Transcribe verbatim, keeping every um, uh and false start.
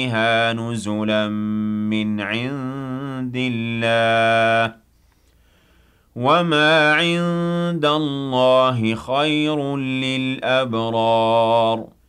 فيها نزلا من عند الله وما عند الله خير للأبرار